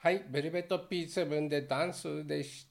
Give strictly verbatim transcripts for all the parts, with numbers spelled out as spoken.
はい、ベルベット ピーセブン でダンスでした。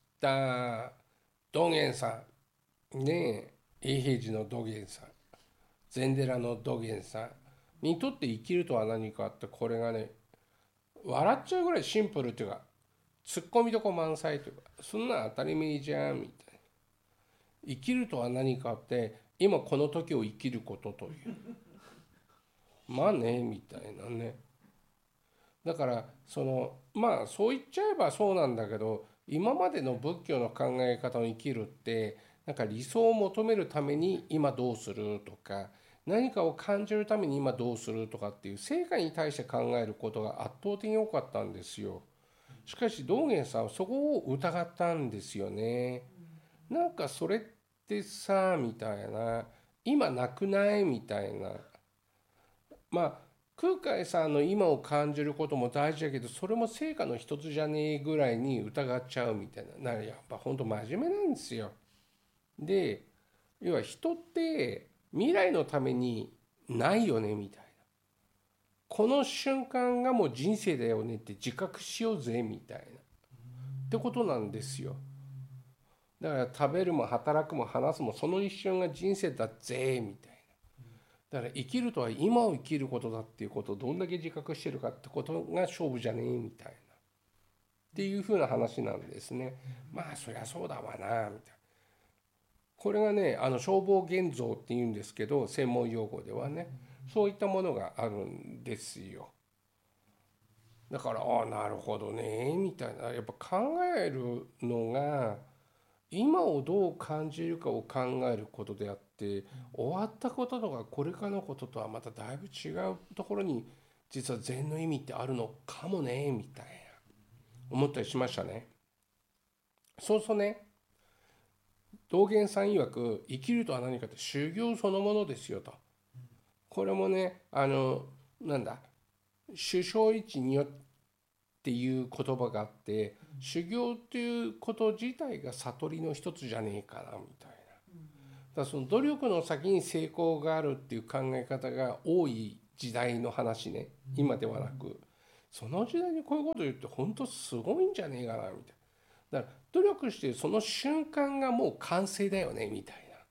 道元さん、ねえ、永平寺の道元さん、禅寺の道元さんにとって生きるとは何かって、これがね、笑っちゃうぐらいシンプルっていうか、ツッコミどこ満載というか、そんな当たり前じゃんみたいな。生きるとは何かって、今この時を生きることという。まあね、みたいなね。だからそのまあそう言っちゃえばそうなんだけど、今までの仏教の考え方を生きるって、なんか理想を求めるために今どうするとか、何かを感じるために今どうするとかっていう成果に対して考えることが圧倒的に多かったんですよ。しかし道元さんはそこを疑ったんですよね。なんかそれってさみたいな、今なくないみたいな。まあ空海さんの今を感じることも大事だけど、それも成果の一つじゃねえぐらいに疑っちゃうみたいな。なやっぱ本当真面目なんですよ。で、要は人って未来のためにないよねみたいな。この瞬間がもう人生だよねって自覚しようぜみたいな。ってことなんですよ。だから食べるも働くも話すもその一瞬が人生だぜみたいな。だから生きるとは今を生きることだっていうことをどんだけ自覚してるかってことが勝負じゃねえみたいなっていう風な話なんですね。まあそりゃそうだわなみたいな。これがね、あの消防現像っていうんですけど、専門用語ではね、そういったものがあるんですよ。だからああなるほどねみたいな、やっぱ考えるのが今をどう感じるかを考えることであって、終わったこととかこれからのこととはまただいぶ違うところに実は禅の意味ってあるのかもねみたいな思ったりしましたね。そうそうね、道元さん曰く生きるとは何かって修行そのものですよと。これもね、あのなんだ、首相一によっていう言葉があって、修行っていうこと自体が悟りの一つじゃねえかなみたいな。だからその努力の先に成功があるっていう考え方が多い時代の話ね、今ではなく、その時代にこういうこと言って本当すごいんじゃねえかなみたいな。だから努力してその瞬間がもう完成だよねみたいな。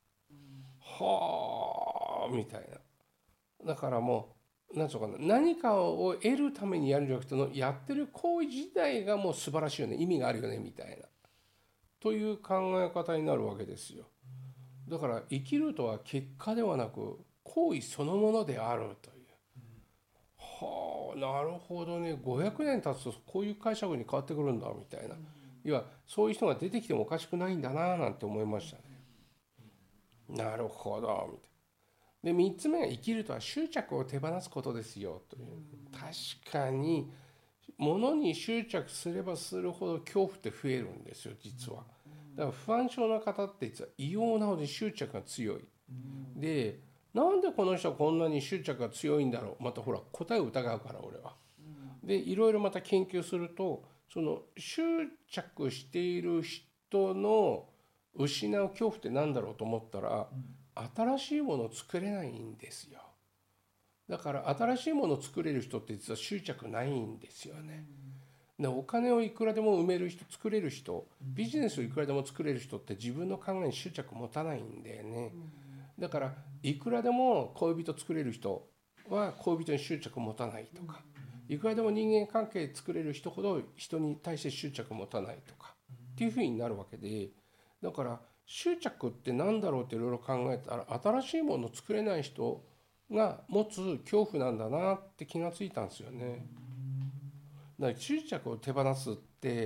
はあみたいな。だからもう何ていうのかな、何かを得るためにやるんじゃなくて、のやってる行為自体がもう素晴らしいよね、意味があるよねみたいなという考え方になるわけですよ。だから生きるとは結果ではなく行為そのものであるという。はあなるほどね、ごひゃくねん経つとこういう解釈に変わってくるんだみたいな。いやそういう人が出てきてもおかしくないんだななんて思いましたね。なるほどみたいな。でみっつめが生きるとは執着を手放すことですよという。確かに物に執着すればするほど恐怖って増えるんですよ実は。だから不安症の方って実は異様なほどに執着が強い。で、なんでこの人はこんなに執着が強いんだろう、またほら答えを疑うから俺は。でいろいろまた研究すると、その執着している人の失う恐怖って何だろうと思ったら、新しいものを作れないんですよ。だから新しいものを作れる人って実は執着ないんですよね。でお金をいくらでも埋める人、作れる人、ビジネスをいくらでも作れる人って自分の考えに執着持たないんだよね。だからいくらでも恋人作れる人は恋人に執着持たないとか、いくらでも人間関係作れる人ほど人に対して執着持たないとかっていうふうになるわけで、だから執着って何だろうっていろいろ考えたら、新しいものを作れない人が持つ恐怖なんだなって気がついたんですよね。だから執着を手放すって、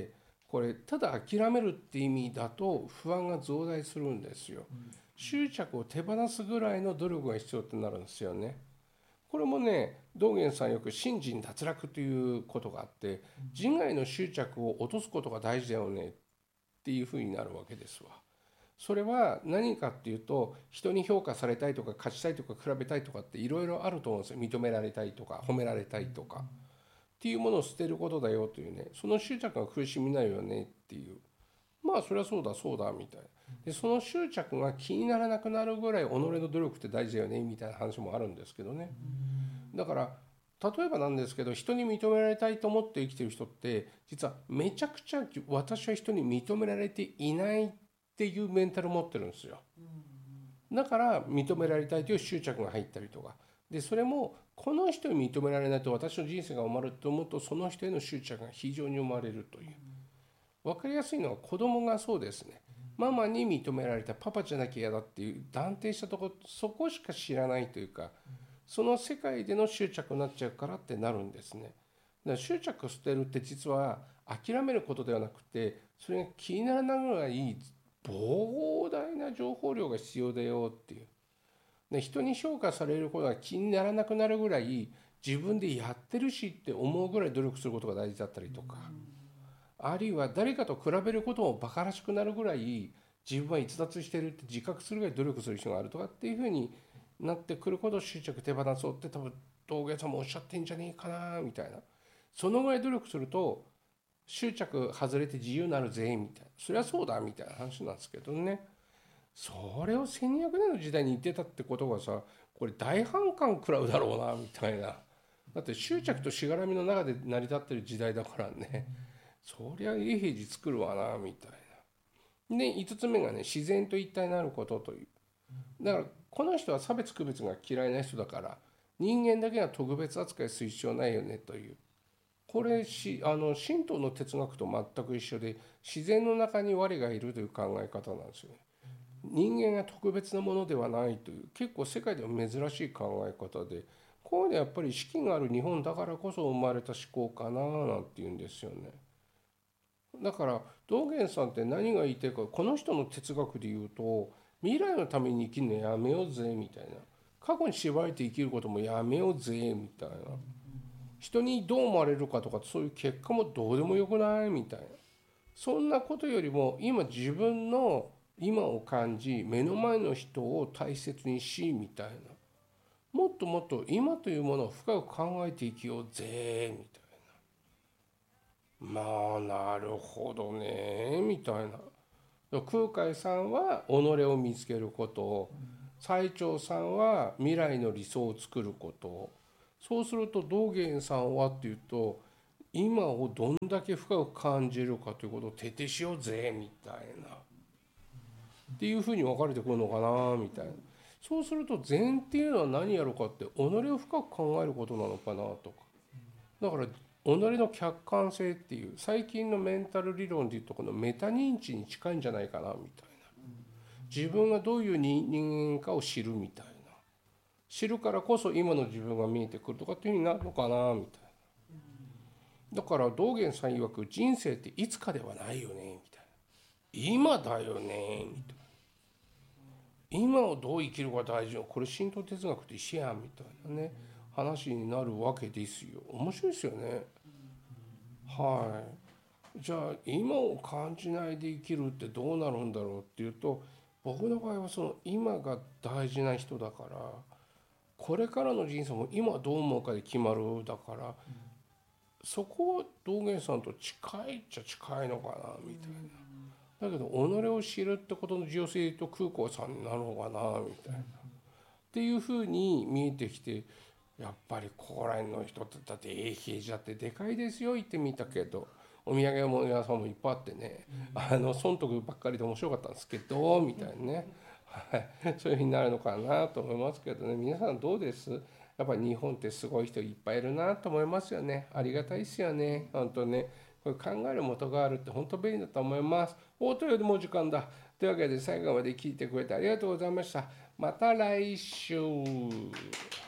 これただ諦めるって意味だと不安が増大するんですよ。執着を手放すぐらいの努力が必要ってなるんですよね。これもね、道元さんよく信心脱落ということがあって、人外の執着を落とすことが大事だよねっていうふうになるわけですわ。それは何かっていうと、人に評価されたいとか勝ちたいとか比べたいとかっていろいろあると思うんですよ。認められたいとか褒められたいとかっていうものを捨てることだよというね、その執着が苦しみないよねっていう。まあそれはそうだそうだみたいな。でその執着が気にならなくなるぐらい己の努力って大事だよねみたいな話もあるんですけどね。だから例えばなんですけど、人に認められたいと思って生きてる人って実はめちゃくちゃ私は人に認められていないっていうメンタルを持ってるんですよ。だから認められたいという執着が入ったりとかで、それもこの人に認められないと私の人生が生まれると思うと、その人への執着が非常に生まれるという。分かりやすいのは子供がそうですね。ママに認められた、パパじゃなきゃ嫌だっていう断定したところ、そこしか知らないというか、その世界での執着になっちゃうからってなるんですね。だから執着を捨てるって実は諦めることではなくて、それが気にならないぐらい膨大な情報量が必要だよっていう。で、人に評価されることが気にならなくなるぐらい自分でやってるしって思うぐらい努力することが大事だったりとか、あるいは誰かと比べることもバカらしくなるぐらい自分は逸脱してるって自覚するぐらい努力する人があるとかっていうふうになってくることを執着手放そうって多分道元さんもおっしゃってんじゃねえかなみたいな。そのぐらい努力すると執着外れて自由になるぜみたいな、そりゃそうだみたいな話なんですけどね。それをせんにひゃくねんの時代に言ってたってことがさ、これ大反感食らうだろうなみたいな。だって執着としがらみの中で成り立ってる時代だからね、そりゃ永平寺作るわなみたいな。でいつつめがね、自然と一体になることという。だからこの人は差別区別が嫌いな人だから、人間だけが特別扱いする必要ないよねという。これしあの神道の哲学と全く一緒で、自然の中に我がいるという考え方なんですよね。人間が特別なものではないという、結構世界では珍しい考え方で、こういうのはやっぱり四季がある日本だからこそ生まれた思考かななんていうんですよね。だから道元さんって何が言いたいか、この人の哲学で言うと、未来のために生きるのやめようぜみたいな、過去に縛られて生きることもやめようぜみたいな、人にどう思われるかとかそういう結果もどうでもよくないみたいな、そんなことよりも今自分の今を感じ、目の前の人を大切にしみたいな、もっともっと今というものを深く考えていきようぜみたいな。まあなるほどねみたいな。空海さんは己を見つけること、最澄さんは未来の理想を作ること、そうすると道元さんはっていうと、今をどんだけ深く感じるかということを徹底しようぜみたいなっていうふうに分かれてくるのかなみたいな。そうすると禅っていうのは何やろうかって、己を深く考えることなのかなとか。だから己の客観性っていう、最近のメンタル理論でいうとこのメタ認知に近いんじゃないかなみたいな。自分がどういう人間かを知るみたいな、知るからこそ今の自分が見えてくるとかっていうふうになるのかなみたいな。だから道元さん曰く、人生っていつかではないよねみたいな、今だよねみたいな、今をどう生きるか大事よ、これ神道哲学と一緒やんみたいなね話になるわけですよ。面白いですよね。はい。じゃあ今を感じないで生きるってどうなるんだろうっていうと、僕の場合はその今が大事な人だから、これからの人生も今どう思うかで決まるだから、そこは道元さんと近いっちゃ近いのかなみたいな。だけど己を知るってことの重要性と空港さんになるのかなみたいなっていうふうに見えてきて、やっぱりここら辺の人ってだって永平寺ってでかいですよ、行ってみたけど、お土産屋さんもいっぱいあってね、あの損得ばっかりで面白かったんですけどみたいなね、はい、そういうふうになるのかなと思いますけどね。皆さんどうです？やっぱり日本ってすごい人いっぱいいるなと思いますよね。ありがたいですよね本当ね。これ考える元があるって本当便利だと思います。おとよりもう時間だ。というわけで最後まで聞いてくれてありがとうございました。また来週。